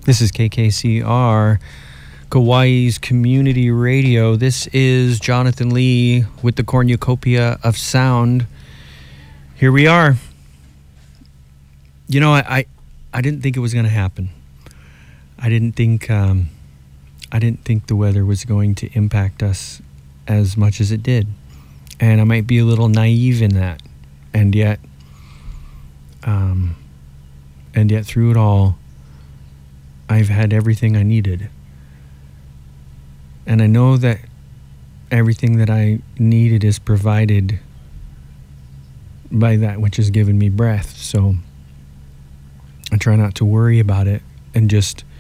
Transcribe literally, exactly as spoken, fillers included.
This is K K C R, Kauai's Community Radio. This is Jonathan Lee with the cornucopia of sound. Here we are. You know, I I, I didn't think it was going to happen. I didn't think um, I didn't think the weather was going to impact us as much as it did, and I might be a little naive in that, and yet, um, and yet through it all, I've had everything I needed. And I know that everything that I needed is provided by that which has given me breath. So I try not to worry about it and just